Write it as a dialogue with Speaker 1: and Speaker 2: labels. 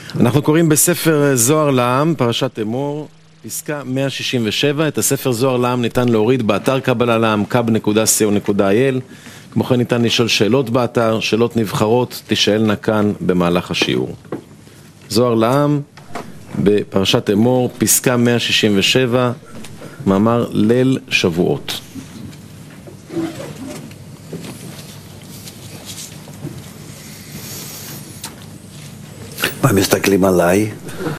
Speaker 1: אנחנו קוראים בספר זוהר לעם, פרשת אמור, פסקה 167. את הספר זוהר לעם ניתן להוריד באתר קבלה לעם, kab.co.il. כמו כן ניתן לשאול שאלות באתר, שאלות נבחרות תשאלנה כאן במהלך השיעור. זוהר לעם, בפרשת אמור, פסקה 167, מאמר ליל שבועות.
Speaker 2: מה מסתכלים עליי?